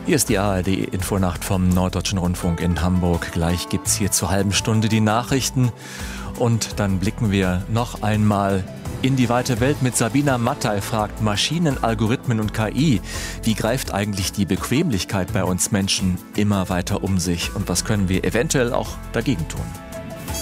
Hier ist die ARD-Infonacht vom Norddeutschen Rundfunk in Hamburg. Gleich gibt's hier zur halben Stunde die Nachrichten. Und dann blicken wir noch einmal in die weite Welt mit Sabina Mattei fragt Maschinen, Algorithmen und KI. Wie greift eigentlich die Bequemlichkeit bei uns Menschen immer weiter um sich? Und was können wir eventuell auch dagegen tun?